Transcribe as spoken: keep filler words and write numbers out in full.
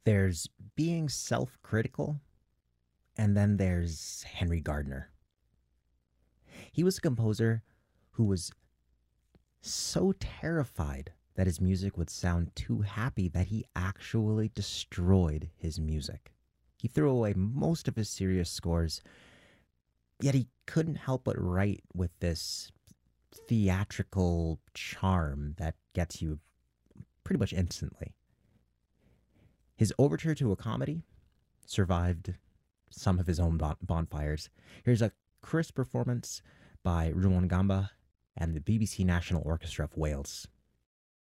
There's being self critical, and then there's Henry Gardner. He was a composer who was so terrified that his music would sound too happy that he actually destroyed his music. He threw away most of his serious scores, yet he couldn't help but write with this theatrical charm that gets you pretty much instantly. His overture to a comedy survived some of his own bon- bonfires. Here's a crisp performance by Ruangamba and the B B C National Orchestra of Wales.